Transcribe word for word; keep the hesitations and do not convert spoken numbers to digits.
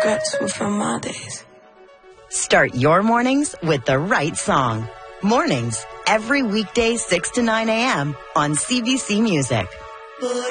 regrets will fill my days. Start your mornings with the right song. Mornings, every weekday, six to nine a.m. on C B C Music.